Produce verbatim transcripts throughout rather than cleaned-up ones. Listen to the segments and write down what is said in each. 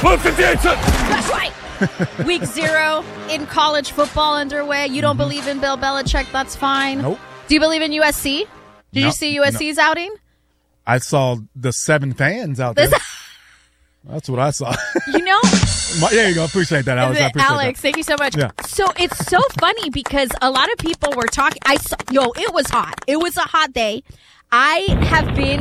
That's right. Week zero in college football underway. You don't mm-hmm. believe in Bill Belichick? That's fine. Nope. Do you believe in U S C? Did no, you see U S C's no. outing? I saw the seven fans out there. That's what I saw. You know? There you go. Appreciate that, Alex. I appreciate Alex, that. thank you so much. Yeah. So it's so funny because a lot of people were talking. I saw, yo, it was hot. It was a hot day. I have been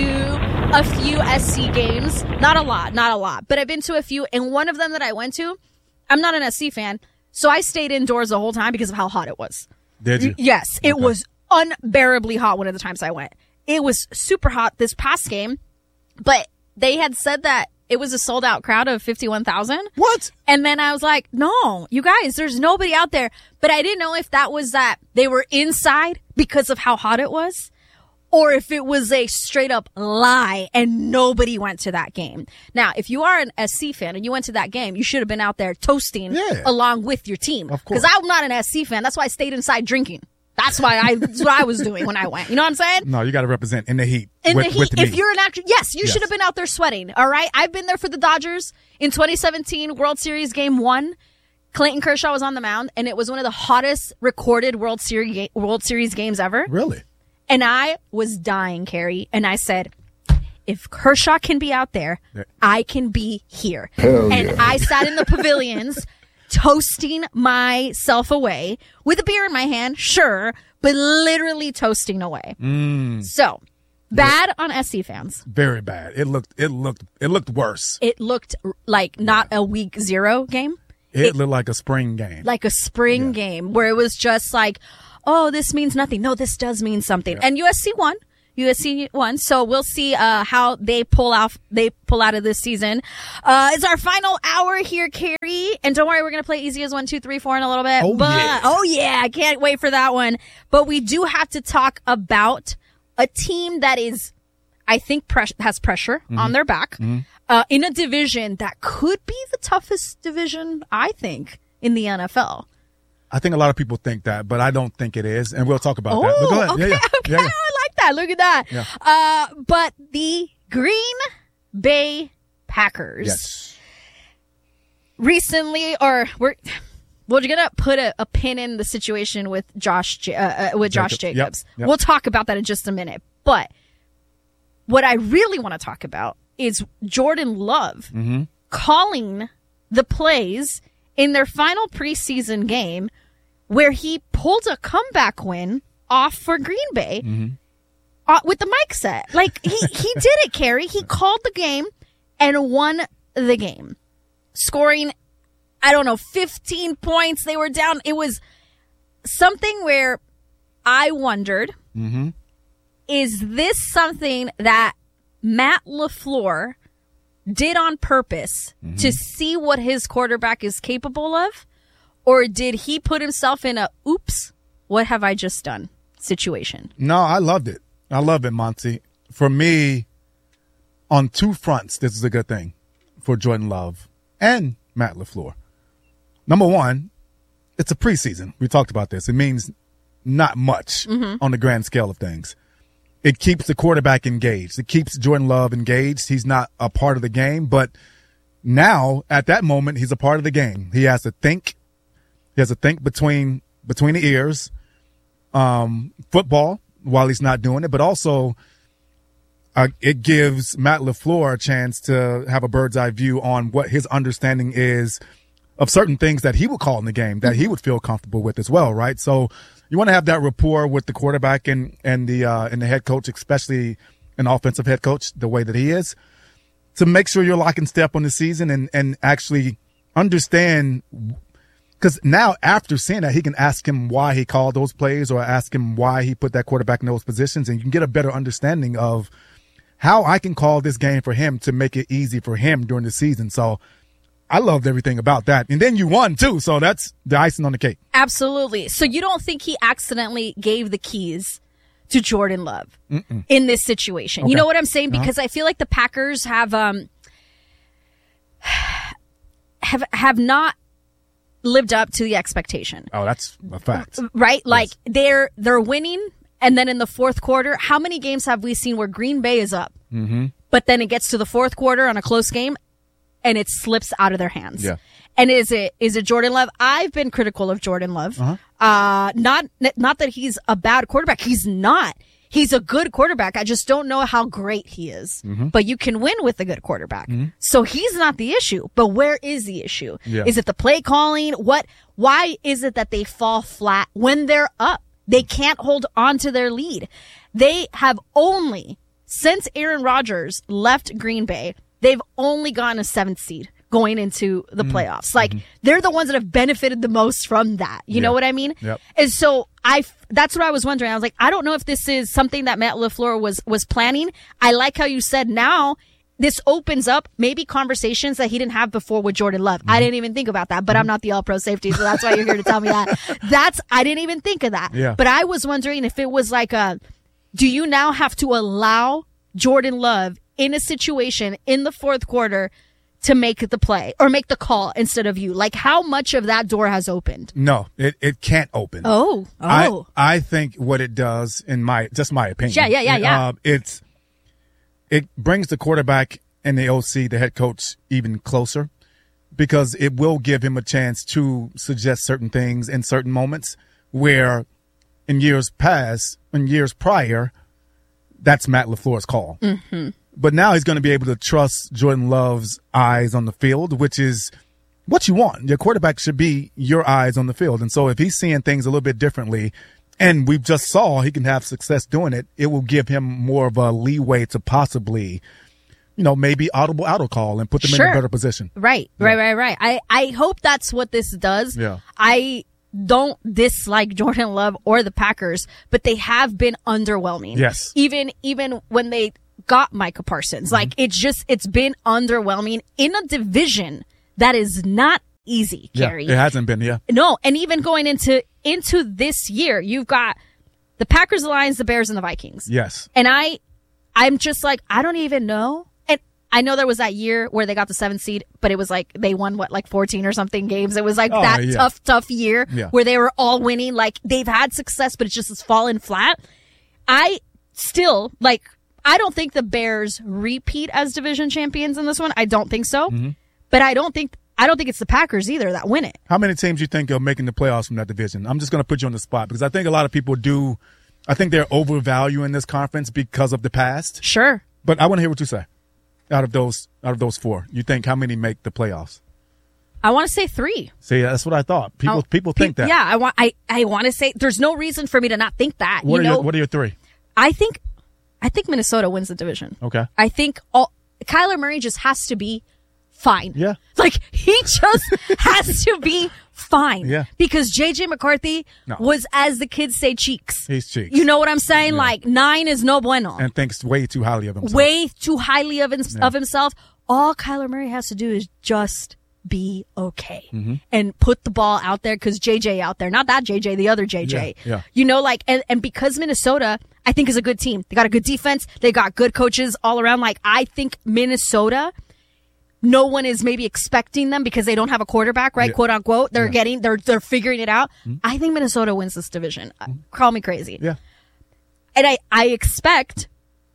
to a few S C games. Not a lot, not a lot. But I've been to a few. And one of them that I went to, I'm not an S C fan. So I stayed indoors the whole time because of how hot it was. Did you? Yes. It okay. was unbearably hot one of the times I went. It was super hot this past game. But they had said that it was a sold-out crowd of fifty-one thousand. What? And then I was like, no, you guys, there's nobody out there. But I didn't know if that was that they were inside because of how hot it was, or if it was a straight-up lie and nobody went to that game. Now, if you are an S C fan and you went to that game, you should have been out there toasting yeah. along with your team. Of course. Because I'm not an S C fan. That's why I stayed inside drinking. That's why I, that's what I was doing when I went. You know what I'm saying? No, you got to represent in the heat. In with, the heat. With the if meat. you're an actor, yes, you yes. should have been out there sweating. All right. I've been there for the Dodgers in twenty seventeen World Series Game One. Clayton Kershaw was on the mound, and it was one of the hottest recorded World Series World Series games ever. Really? And I was dying, Carrie. And I said, if Kershaw can be out there, I can be here. Hell and yeah. I sat in the pavilions toasting myself away with a beer in my hand, sure, but literally toasting away. Mm. So, bad on S C fans. Very bad. It looked it looked it looked worse. It looked like not a week zero game. It, it looked like a spring game. Like a spring yeah. game where it was just like, oh, this means nothing. No, this does mean something. Yeah. And U S C won. U S C won, so we'll see uh, how they pull out. They pull out of this season. Uh, it's our final hour here, Carrie, and don't worry, we're gonna play easy as one, two, three, four in a little bit. Oh but, yeah! Oh yeah! I can't wait for that one. But we do have to talk about a team that is, I think, pres- has pressure mm-hmm. on their back mm-hmm. uh, in a division that could be the toughest division, I think, in the N F L. I think a lot of people think that, but I don't think it is, and we'll talk about oh, that. But go ahead. Okay, yeah, yeah. okay. Yeah, yeah. I like that. Look at that. Yeah. Uh, but the Green Bay Packers yes. recently, or we're we're gonna put a, a pin in the situation with Josh uh, uh, with Josh Jacob. Jacobs. Yep. Yep. We'll talk about that in just a minute. But what I really want to talk about is Jordan Love mm-hmm. calling the plays in their final preseason game where he pulled a comeback win off for Green Bay mm-hmm. uh, with the mic set. Like, he, he did it, Carrie. He called the game and won the game. Scoring, I don't know, fifteen points. They were down. It was something where I wondered, mm-hmm. is this something that Matt LaFleur did on purpose mm-hmm. to see what his quarterback is capable of? Or did he put himself in a, oops, what have I just done situation? No, I loved it. I love it, Monty. For me, on two fronts, this is a good thing for Jordan Love and Matt LaFleur. Number one, it's a preseason. We talked about this. It means not much mm-hmm. on the grand scale of things. It keeps the quarterback engaged. It keeps Jordan Love engaged. He's not a part of the game, but now at that moment, he's a part of the game. He has to think. He has to think between between the ears, um, football while he's not doing it, but also uh, it gives Matt LaFleur a chance to have a bird's eye view on what his understanding is of certain things that he would call in the game that he would feel comfortable with as well, right? So you want to have that rapport with the quarterback and and the uh, and the head coach, especially an offensive head coach, the way that he is, to make sure you're lock and step on the season and and actually understand. Because now, after seeing that, he can ask him why he called those plays or ask him why he put that quarterback in those positions, and you can get a better understanding of how I can call this game for him to make it easy for him during the season. So I loved everything about that. And then you won, too, so that's the icing on the cake. Absolutely. So you don't think he accidentally gave the keys to Jordan Love Mm-mm. in this situation? Okay. You know what I'm saying? Because uh-huh. I feel like the Packers have um have have not lived up to the expectation. Oh, that's a fact. Right? Like, yes. they're they're winning, and then in the fourth quarter, how many games have we seen where Green Bay is up? Mm-hmm. But then it gets to the fourth quarter on a close game, and it slips out of their hands. Yeah. And is it is it Jordan Love? I've been critical of Jordan Love. Uh-huh. Uh, not not that he's a bad quarterback. He's not. He's a good quarterback. I just don't know how great he is. Mm-hmm. But you can win with a good quarterback. Mm-hmm. So he's not the issue. But where is the issue? Yeah. Is it the play calling? What? Why is it that they fall flat when they're up? They can't hold on to their lead. They have only, since Aaron Rodgers left Green Bay, they've only gotten a seventh seed going into the mm-hmm. playoffs. Like, mm-hmm. they're the ones that have benefited the most from that. You yeah. know what I mean? Yep. And so I, that's what I was wondering. I was like, I don't know if this is something that Matt LaFleur was, was planning. I like how you said now this opens up maybe conversations that he didn't have before with Jordan Love. Mm-hmm. I didn't even think about that, but mm-hmm. I'm not the all-pro safety, so that's why you're here to tell me that. That's, I didn't even think of that. Yeah. But I was wondering if it was like a, do you now have to allow Jordan Love in a situation in the fourth quarter to make the play or make the call instead of you? Like, how much of that door has opened? No, it, it can't open. Oh, oh. I, I think what it does, in my, just my opinion. Yeah, yeah, yeah, yeah. Uh, it's, it brings the quarterback and the O C, the head coach, even closer because it will give him a chance to suggest certain things in certain moments where in years past, in years prior, that's Matt LaFleur's call. Mm-hmm. But now he's going to be able to trust Jordan Love's eyes on the field, which is what you want. Your quarterback should be your eyes on the field. And so if he's seeing things a little bit differently, and we've just saw he can have success doing it, it will give him more of a leeway to possibly, you know, maybe audible auto call and put them sure. in a better position. Right, yeah. right, right, right. I, I hope that's what this does. Yeah. I don't dislike Jordan Love or the Packers, but they have been underwhelming. Yes. Even, even when they got Micah Parsons. Mm-hmm. Like, it's just, it's been underwhelming in a division that is not easy, Carrie. Yeah, it hasn't been, yeah. No, and even going into, into this year, you've got the Packers, the Lions, the Bears, and the Vikings. Yes. And I, I'm just like, I don't even know. And I know there was that year where they got the seventh seed, but it was like, they won what, like fourteen or something games. It was like oh, that yeah. tough, tough year yeah. where they were all winning. Like, they've had success, but it's just has fallen flat. I still, like, I don't think the Bears repeat as division champions in this one. I don't think so. Mm-hmm. But I don't think I don't think it's the Packers either that win it. How many teams do you think are making the playoffs from that division? I'm just going to put you on the spot because I think a lot of people do. I think they're overvaluing this conference because of the past. Sure. But I want to hear what you say. Out of those, out of those four, you think how many make the playoffs? I want to say three. See, that's what I thought. People, oh, people think pe- that. Yeah, I want. I, I want to say there's no reason for me to not think that. What you are know, your, what are your three? I think, I think Minnesota wins the division. Okay. I think all Kyler Murray just has to be fine. Yeah. Like, he just has to be fine. Yeah. Because J J McCarthy no. was, as the kids say, cheeks. He's cheeks. You know what I'm saying? Yeah. Like, nine is no bueno. And thinks way too highly of himself. Way too highly of, him- Yeah. of himself. All Kyler Murray has to do is just be okay mm-hmm. and put the ball out there because J J out there, not that J J, the other J J. Yeah, yeah. You know, like, and, and because Minnesota, I think, is a good team. They got a good defense. They got good coaches all around. Like, I think Minnesota, no one is maybe expecting them because they don't have a quarterback, right? Yeah. Quote unquote. They're Yeah. getting, they're, they're figuring it out. Mm-hmm. I think Minnesota wins this division. Mm-hmm. Call me crazy. Yeah. And I, I expect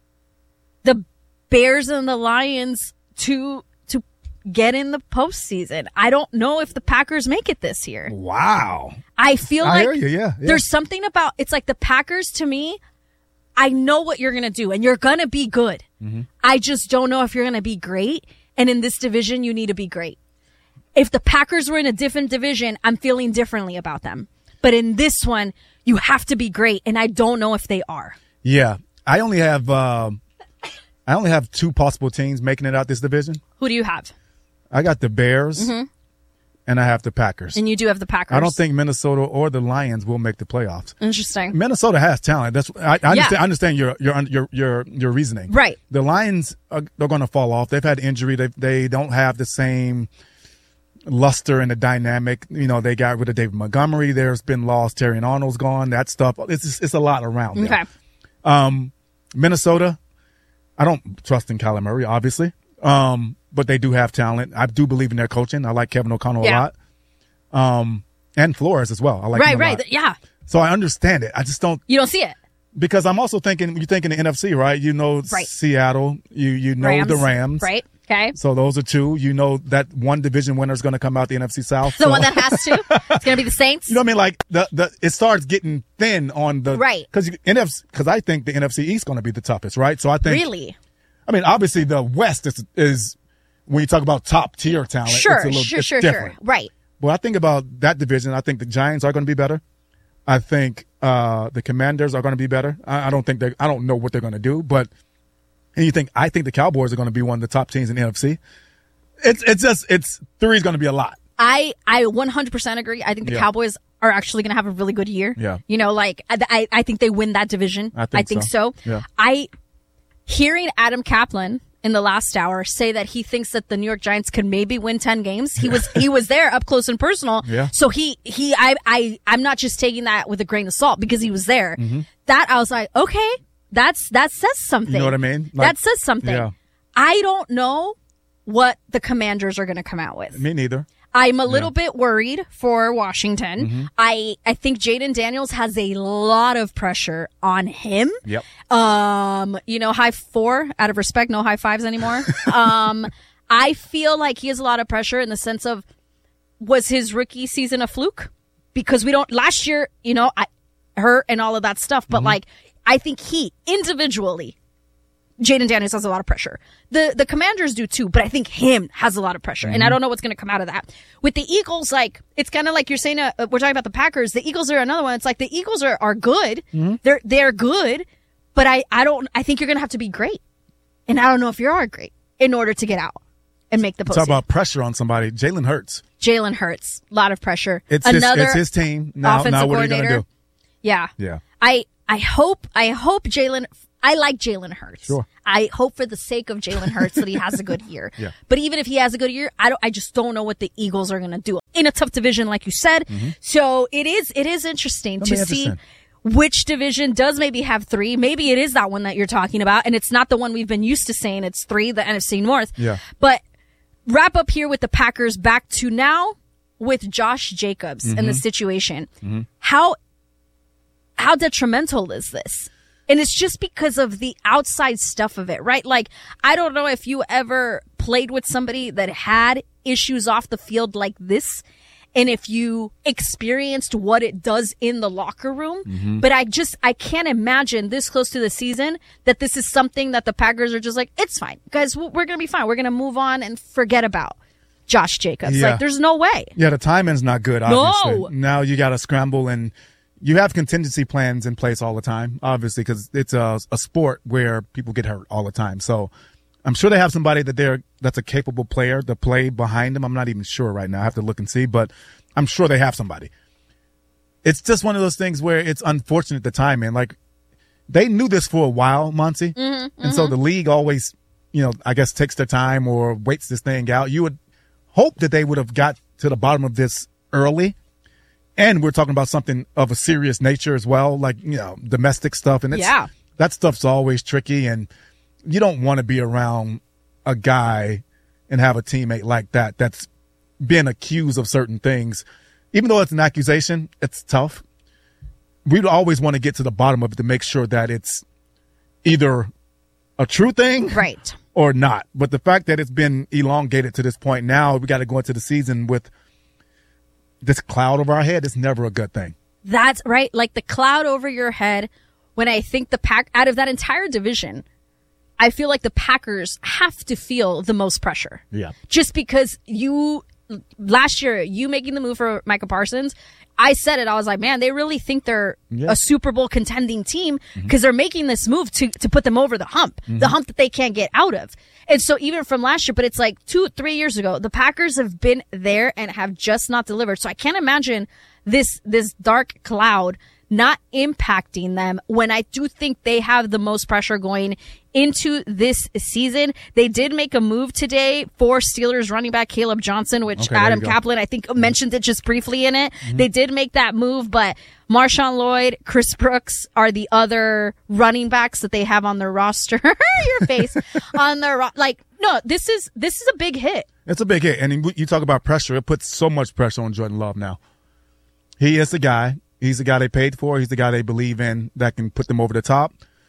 the Bears and the Lions to, to get in the postseason. I don't know if the Packers make it this year. Wow. I feel I like hear you, yeah, yeah. there's something about, it's like the Packers to me, I know what you're going to do and you're going to be good. Mm-hmm. I just don't know if you're going to be great. And in this division, you need to be great. If the Packers were in a different division, I'm feeling differently about them. But in this one, you have to be great. And I don't know if they are. Yeah. I only have, um, I only have two possible teams making it out this division. Who do you have? I got the Bears Mm-hmm. and I have the Packers. And you do have the Packers. I don't think Minnesota or the Lions will make the playoffs. Interesting. Minnesota has talent. That's I, I understand, Yeah. I understand your your your your your reasoning. Right. The Lions are they're going to fall off. They've had injury. They they don't have the same luster and the dynamic. You know, they got rid of David Montgomery. There's been loss. Terry Arnold's gone. That stuff. It's just, it's a lot around there. Okay. Um, Minnesota. I don't trust in Kyler Murray, obviously. Um, but they do have talent. I do believe in their coaching. I like Kevin O'Connell Yeah. a lot. Um, and Flores as well. I like Right, him a right. lot. Yeah. So I understand it. I just don't, You don't see it. because I'm also thinking, you're thinking the N F C, right? You know, Right. Seattle, you, you know Rams, the Rams. Right. Okay. So those are two. You know that one division winner is going to come out the N F C South. The so. one that has to. It's going to be the Saints. You know what I mean? Like the, the it starts getting thin on the right because N F C because I think the N F C East is going to be the toughest, right? So I think really. I mean, obviously the West is is when you talk about top tier talent. Sure, it's a little, sure, it's sure, different. sure. Right. Well, I think about that division. I think the Giants are going to be better. I think uh, the Commanders are going to be better. I, I don't think they. I don't know what they're going to do, but and you think I think the Cowboys are going to be one of the top teams in the N F C. It's it's just it's three is going to be a lot. I I one hundred percent agree. I think the Yeah. Cowboys are actually going to have a really good year. Yeah. You know, like I I, I think they win that division. I think so. so. Yeah. I hearing Adam Kaplan in the last hour say that he thinks that the New York Giants could maybe win ten games. He was he was there up close and personal. Yeah. So he he I I I'm not just taking that with a grain of salt because he was there. Mm-hmm. That I was like, okay, that's that says something. You know what I mean? Like, that says something. Yeah. I don't know what the Commanders are going to come out with. Me neither. I'm a little Yeah. bit worried for Washington. Mm-hmm. I I think Jaden Daniels has a lot of pressure on him. Yep. Um, you know, high four out of respect, no high fives anymore. um, I feel like he has a lot of pressure in the sense of, was his rookie season a fluke? Because we don't, last year, you know, I hurt and all of that stuff, but Mm-hmm. like, I think he individually, Jaden Daniels has a lot of pressure. The the Commanders do too, but I think him has a lot of pressure. And I don't know what's going to come out of that. With the Eagles, like, it's kind of like you're saying, uh, we're talking about the Packers. The Eagles are another one. It's like the Eagles are, are good. They're, they're good, but I, I don't, I think you're going to have to be great. And I don't know if you are great in order to get out and make the postseason. Talk about pressure on somebody. Jalen Hurts. Jalen Hurts, a lot of pressure. It's Another his, it's his team. Now, offensive now what are you going to coordinator. do? Yeah. Yeah. I, I hope, I hope Jalen, I like Jalen Hurts. Sure. I hope for the sake of Jalen Hurts that he has a good year. Yeah. But even if he has a good year, I don't, I just don't know what the Eagles are going to do in a tough division, like you said. So it is, it is interesting That'll to be see interesting. which division does maybe have three. Maybe it is that one that you're talking about. And it's not the one we've been used to saying it's three, the N F C North. Yeah. But wrap up here with the Packers back to now with Josh Jacobs and the situation. How, how detrimental is this? And it's just because of the outside stuff of it, right? Like, I don't know if you ever played with somebody that had issues off the field like this, and if you experienced what it does in the locker room. But I just, I can't imagine this close to the season that this is something that the Packers are just like, it's fine. Guys, we're going to be fine. We're going to move on and forget about Josh Jacobs. Yeah. Like, there's no way. Yeah, the timing's not good, obviously. No. Now you got to scramble, and you have contingency plans in place all the time, obviously, because it's a, a sport where people get hurt all the time. So I'm sure they have somebody that they're that's a capable player to play behind them. I'm not even sure right now. I have to look and see, but I'm sure they have somebody. It's just one of those things where it's unfortunate the timing. Like, they knew this for a while, Monty, Mm-hmm, and so the league always, you know, I guess takes their time or waits this thing out. You would hope that they would have got to the bottom of this early. And we're talking about something of a serious nature as well, like, you know, domestic stuff. And it's, Yeah. that stuff's always tricky. And you don't want to be around a guy and have a teammate like that that's been accused of certain things. Even though it's an accusation, it's tough. We'd always want to get to the bottom of it to make sure that it's either a true thing Right. or not. But the fact that it's been elongated to this point now, we got to go into the season with this cloud over our head is never a good thing. That's right. Like the cloud over your head. When I think the pack out of that entire division, I feel like the Packers have to feel the most pressure. Yeah. Just because you, last year, you making the move for Micah Parsons, I said it. I was like, man, they really think they're Yeah. a Super Bowl contending team because they're making this move to, to put them over the hump, the hump that they can't get out of. And so even from last year, but it's like two, three years ago, the Packers have been there and have just not delivered. So I can't imagine this, this dark cloud not impacting them when I do think they have the most pressure going into this season. They did make a move today for Steelers running back Caleb Johnson, which Okay, there Adam you go. Kaplan, I think, mentioned it just briefly in it. They did make that move, but Marshawn Lloyd, Chris Brooks are the other running backs that they have on their roster. Your face on their ro- like, no, this is, this is a big hit. It's a big hit. And you talk about pressure. It puts so much pressure on Jordan Love now. He is the guy. He's the guy they paid for. He's the guy they believe in that can put them over the top.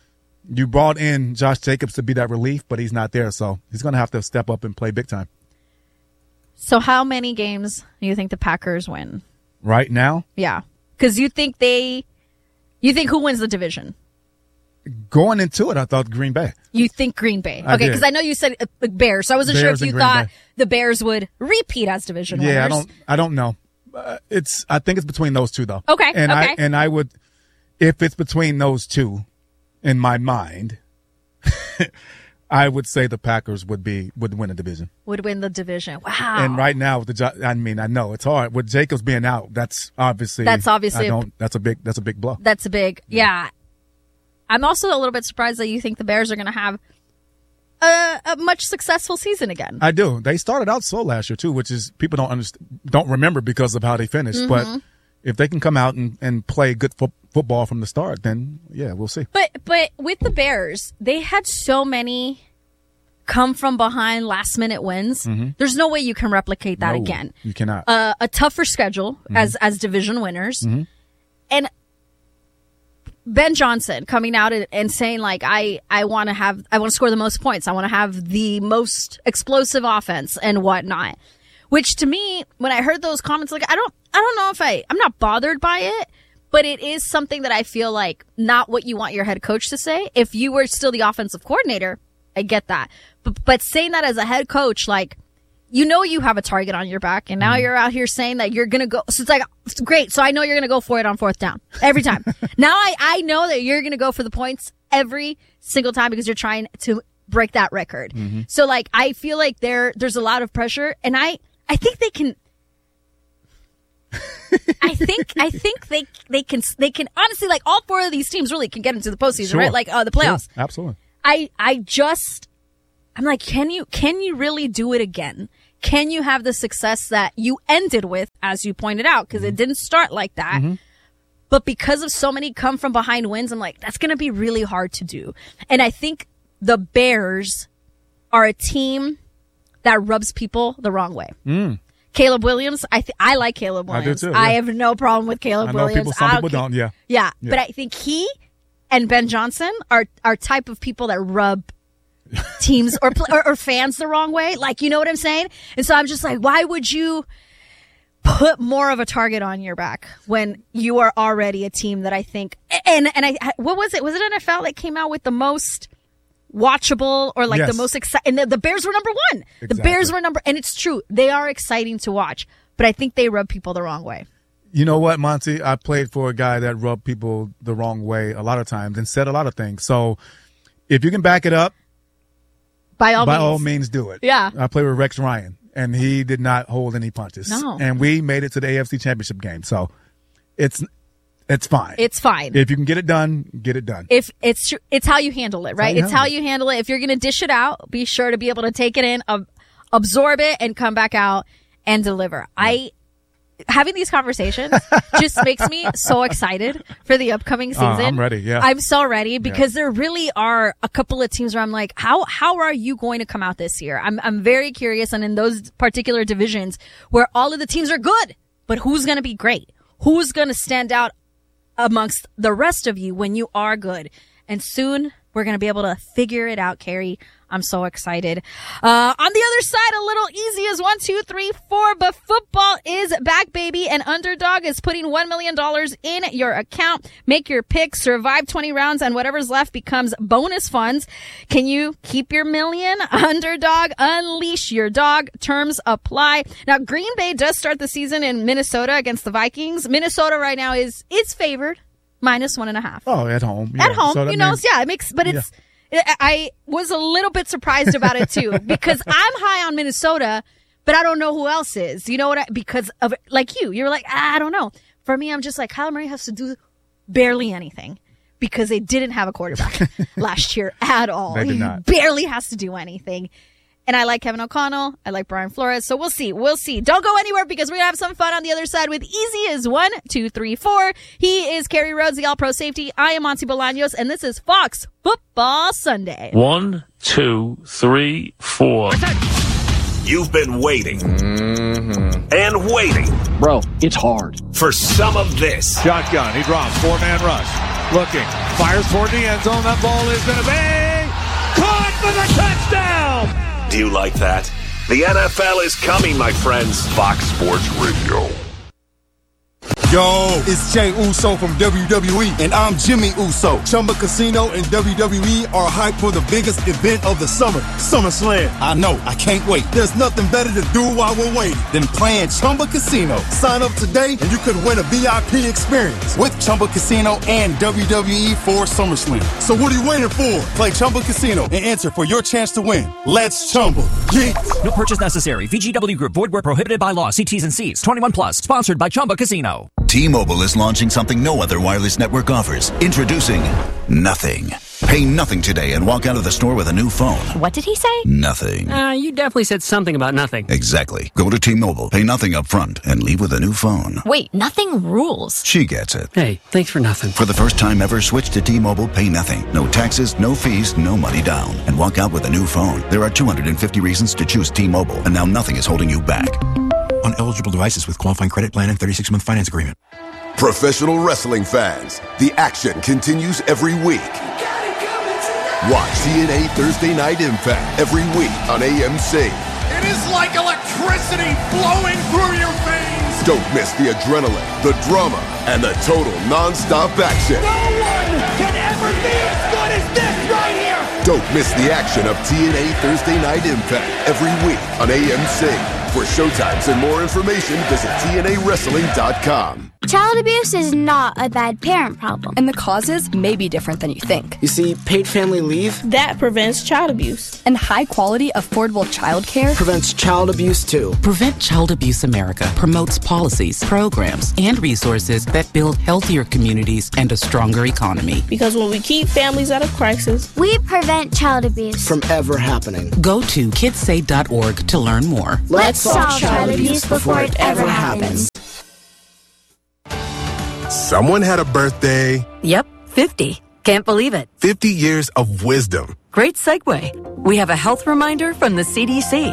You brought in Josh Jacobs to be that relief, but he's not there, so he's going to have to step up and play big time. So how many games do you think the Packers win? Right now? Yeah. Because you think they – you think who wins the division? Going into it, I thought Green Bay. You think Green Bay. I Okay, did. because I know you said uh, Bears, so I wasn't Bears sure if and you Green thought Bay. the Bears would repeat as division winners. Yeah, I don't I don't know. Uh, it's I think it's between those two, though. Okay, and okay. I and I would – if it's between those two, in my mind – I would say the Packers would be would win the division. Would win the division. Wow. And right now, with the Jo- I mean, I know it's hard with Jacobs being out. That's obviously That's obviously I don't. That's a big. That's a big blow. That's a big, yeah. I'm also a little bit surprised that you think the Bears are going to have a, a much successful season again. I do. They started out slow last year too, which is people don't understand, don't remember because of how they finished. Mm-hmm. But if they can come out and, and play good fo- football from the start, then yeah, we'll see. But but with the Bears, they had so many come from behind last minute wins. Mm-hmm. There's no way you can replicate that No, again. You cannot. Uh, a tougher schedule mm-hmm. as as division winners, Mm-hmm. and Ben Johnson coming out and, and saying like I I want to have I want to score the most points. I want to have the most explosive offense and whatnot. Which to me, when I heard those comments, like I don't I don't know if I I'm not bothered by it. But it is something that I feel like not what you want your head coach to say. If you were still the offensive coordinator, I get that. But, but saying that as a head coach, like, you know you have a target on your back, and now mm. you're out here saying that you're going to go. So it's like, it's great. So I know you're going to go for it on fourth down every time. Now I, I know that you're going to go for the points every single time because you're trying to break that record. Mm-hmm. So, like, I feel like there there's a lot of pressure, and I, I think they can... I think I think they they can they can honestly, like, all four of these teams really can get into the postseason, sure. right? Like uh, the playoffs. Sure. Absolutely. I I just I'm like, can you can you really do it again? Can you have the success that you ended with, as you pointed out, because mm-hmm. it didn't start like that. Mm-hmm. But because of so many come from behind wins, I'm like, that's going to be really hard to do. And I think the Bears are a team that rubs people the wrong way. Mm. Caleb Williams, I th- I like Caleb Williams. I do too, yeah. I have no problem with Caleb I know Williams. People, some I people don't, don't, yeah. yeah. Yeah, but I think he and Ben Johnson are are type of people that rub teams or, or or fans the wrong way. Like, you know what I'm saying? And so I'm just like, why would you put more of a target on your back when you are already a team that I think and and I what was it? Was it N F L that came out with the most watchable or like yes. the most exciting? And the, the Bears were number one. Exactly. The Bears were number, and it's true. They are exciting to watch, but I think they rub people the wrong way. You know what, Monty? I played for a guy that rubbed people the wrong way a lot of times and said a lot of things. So if you can back it up, by all by means, all means do it. Yeah. I played with Rex Ryan, and he did not hold any punches. No. And we made it to the A F C Championship game. So it's it's fine. It's fine. If you can get it done, get it done. If it's tr- it's how you handle it, right? How it's how you handle it. If you're going to dish it out, be sure to be able to take it in, ab- absorb it, and come back out and deliver. I having these conversations just makes me so excited for the upcoming season. Uh, I'm ready. Yeah, I'm so ready because yeah. there really are a couple of teams where I'm like, how how are you going to come out this year? I'm I'm very curious, and in those particular divisions where all of the teams are good, but who's going to be great? Who's going to stand out amongst the rest of you when you are good? And soon we're going to be able to figure it out, Carrie. I'm so excited. Uh, on the other side, a little easy as one, two, three, four, but football is back, baby. And Underdog is putting one million dollars in your account. Make your pick, survive twenty rounds, and whatever's left becomes bonus funds. Can you keep your million? Underdog, unleash your dog. Terms apply. Now, Green Bay does start the season in Minnesota against the Vikings. Minnesota right now is, is favored. Minus one and a half. Oh, at home. Yeah. At home, so you know, means, yeah, it makes, but it's, yeah. I was a little bit surprised about it too, because I'm high on Minnesota, but I don't know who else is. You know what? I, because of, like you, you're like, ah, I don't know. For me, I'm just like, Kyler Murray has to do barely anything because they didn't have a quarterback last year at all. They did not. He barely has to do anything. And I like Kevin O'Connell. I like Brian Flores. So we'll see. We'll see. Don't go anywhere because we're going to have some fun on the other side with Easy as one, two, three, four. He is Kerry Rhodes, the All-Pro Safety. I am Monty Bolaños, and this is Fox Football Sunday. One, two, three, four. You've been waiting mm-hmm. and waiting. Bro, it's hard. For some of this. Shotgun. He drops. Four-man rush. Looking. Fires toward the end zone. That ball is going to be caught for the touchdown. Do you like that? The N F L is coming, my friends. Fox Sports Radio. Yo, it's Jey Uso from W W E, and I'm Jimmy Uso. Chumba Casino and W W E are hyped for the biggest event of the summer, SummerSlam. I know, I can't wait. There's nothing better to do while we're waiting than playing Chumba Casino. Sign up today, and you could win a V I P experience with Chumba Casino and W W E for SummerSlam. So what are you waiting for? Play Chumba Casino and enter for your chance to win. Let's Chumba. Yeah. No purchase necessary. V G W Group. Void where prohibited by law. See T's and C's. twenty-one plus. Sponsored by Chumba Casino. T-Mobile is launching something no other wireless network offers. Introducing Nothing. Pay nothing today and walk out of the store with a new phone. What did he say? Nothing. Uh, you definitely said something about nothing. Exactly. Go to T-Mobile, pay nothing up front, and leave with a new phone. Wait, nothing rules. She gets it. Hey, thanks for nothing. For the first time ever, switch to T-Mobile, pay nothing. No taxes, no fees, no money down. And walk out with a new phone. There are two hundred fifty reasons to choose T-Mobile, and now nothing is holding you back. On eligible devices with qualifying credit plan and thirty-six month finance agreement. Professional wrestling fans, the action continues every week. Watch T N A Thursday Night Impact every week on A M C. It is like electricity flowing through your veins. Don't miss the adrenaline, the drama, and the total non-stop action. No one can ever be as good as this right here. Don't miss the action of T N A Thursday Night Impact every week on A M C. For showtimes and more information, visit T N A wrestling dot com. Child abuse is not a bad parent problem. And the causes may be different than you think. You see, paid family leave, that prevents child abuse. And high-quality, affordable child care prevents child abuse, too. Prevent Child Abuse America promotes policies, programs, and resources that build healthier communities and a stronger economy. Because when we keep families out of crisis, we prevent child abuse from ever happening. Go to kids say dot org to learn more. Let's solve child abuse before it ever happens. Someone had a birthday. Yep, fifty. Can't believe it. fifty years of wisdom. Great segue. We have a health reminder from the C D C.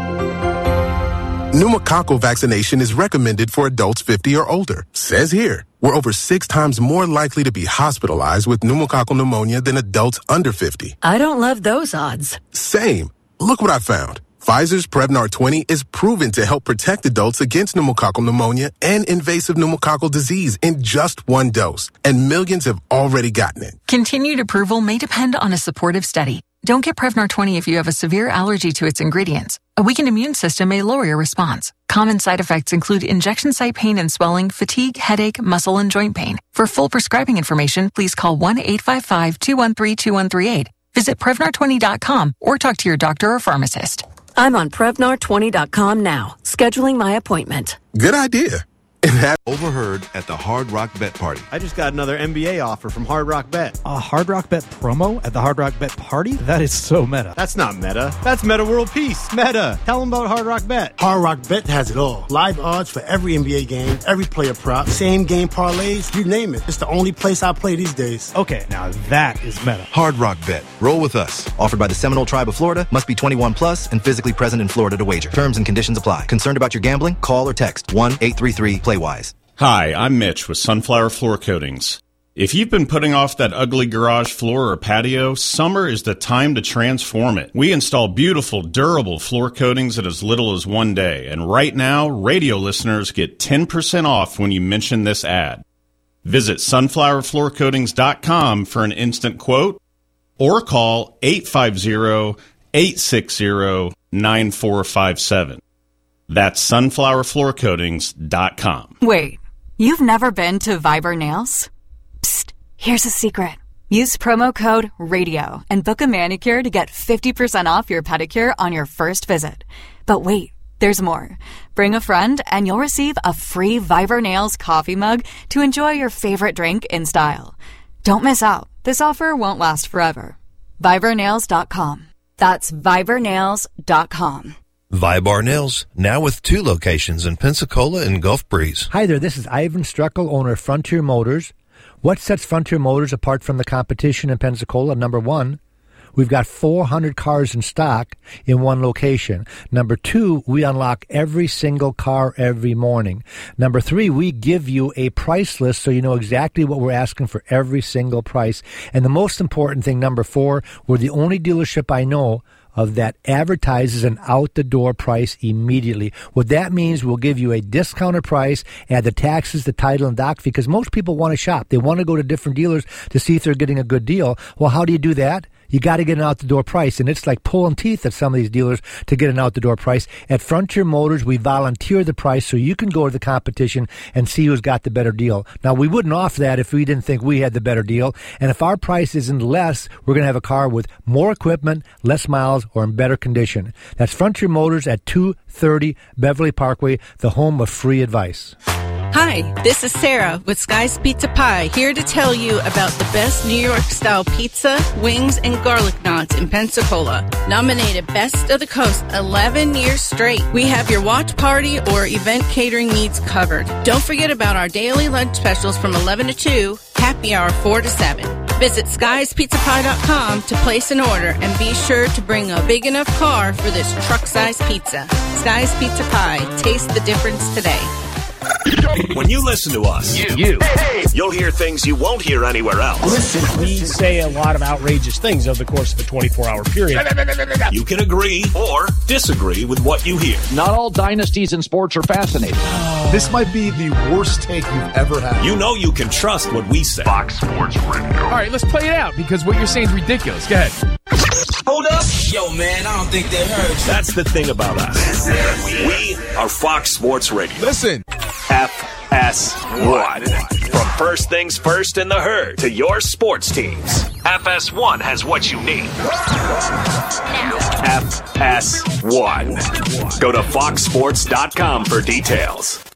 Pneumococcal vaccination is recommended for adults fifty or older. Says here, we're over six times more likely to be hospitalized with pneumococcal pneumonia than adults under fifty. I don't love those odds. Same. Look what I found. Pfizer's Prevnar twenty is proven to help protect adults against pneumococcal pneumonia and invasive pneumococcal disease in just one dose, and millions have already gotten it. Continued approval may depend on a supportive study. Don't get Prevnar twenty if you have a severe allergy to its ingredients. A weakened immune system may lower your response. Common side effects include injection site pain and swelling, fatigue, headache, muscle, and joint pain. For full prescribing information, please call one eight five five, two one three, two one three eight. Visit Prevnar twenty dot com or talk to your doctor or pharmacist. I'm on Prevnar twenty dot com now, scheduling my appointment. Good idea. And that overheard at the Hard Rock Bet Party. I just got another N B A offer from Hard Rock Bet. A Hard Rock Bet promo at the Hard Rock Bet Party? That is so meta. That's not meta. That's Meta World Peace. Meta. Tell them about Hard Rock Bet. Hard Rock Bet has it all. Live odds for every N B A game, every player prop, same game parlays, you name it. It's the only place I play these days. Okay, now that is meta. Hard Rock Bet. Roll with us. Offered by the Seminole Tribe of Florida. Must be twenty-one plus and physically present in Florida to wager. Terms and conditions apply. Concerned about your gambling? Call or text one eight three three play wise. Hi, I'm Mitch with Sunflower Floor Coatings. If you've been putting off that ugly garage floor or patio, summer is the time to transform it. We install beautiful, durable floor coatings in as little as one day. And right now, radio listeners get ten percent off when you mention this ad. Visit sunflower floor coatings dot com for an instant quote or call eight five zero, eight six zero, nine four five seven. That's sunflower floor coatings dot com. Wait. You've never been to Viber Nails? Psst, here's a secret. Use promo code RADIO and book a manicure to get fifty percent off your pedicure on your first visit. But wait, there's more. Bring a friend and you'll receive a free Viber Nails coffee mug to enjoy your favorite drink in style. Don't miss out. This offer won't last forever. Viber Nails dot com. That's Viber Nails dot com. Vibar Nails, now with two locations in Pensacola and Gulf Breeze. Hi there, this is Ivan Struckel, owner of Frontier Motors. What sets Frontier Motors apart from the competition in Pensacola? Number one, we've got four hundred cars in stock in one location. Number two, we unlock every single car every morning. Number three, we give you a price list so you know exactly what we're asking for every single price. And the most important thing, number four, we're the only dealership I know of that advertises an out-the-door price immediately. What that means, we'll give you a discounted price, add the taxes, the title, and doc fee, because most people want to shop. They want to go to different dealers to see if they're getting a good deal. Well, how do you do that? You got to get an out-the-door price, and it's like pulling teeth at some of these dealers to get an out-the-door price. At Frontier Motors, we volunteer the price so you can go to the competition and see who's got the better deal. Now, we wouldn't offer that if we didn't think we had the better deal, and if our price isn't less, we're going to have a car with more equipment, less miles, or in better condition. That's Frontier Motors at two thirty Beverly Parkway, the home of free advice. Hi, this is Sarah with Sky's Pizza Pie, here to tell you about the best New York-style pizza, wings, and garlic knots in Pensacola. Nominated Best of the Coast eleven years straight. We have your watch party or event catering needs covered. Don't forget about our daily lunch specials from eleven to two, happy hour four to seven. Visit skies pizza pie dot com to place an order and be sure to bring a big enough car for this truck-sized pizza. Sky's Pizza Pie. Taste the difference today. When you listen to us, you, you. you'll hear things you won't hear anywhere else. Listen, we say a lot of outrageous things over the course of a twenty-four hour period. You can agree or disagree with what you hear. Not all dynasties in sports are fascinating. This might be the worst take you've ever had. You know you can trust what we say. Fox Sports Radio. All right, let's play it out because what you're saying is ridiculous. Go ahead. Hold up. Yo, man, I don't think they heard you. That's the thing about us. We are Fox Sports Radio. Listen. F S one. From first things first in the herd to your sports teams, F S one has what you need. F S one. Go to fox sports dot com for details.